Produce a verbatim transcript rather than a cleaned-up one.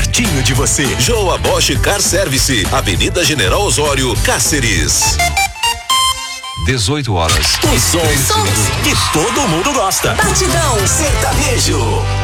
pertinho de você. Joa Bosch Car Service, Avenida General Osório, Cáceres. dezoito horas. Os sons que todo mundo gosta. Batidão Sertanejo.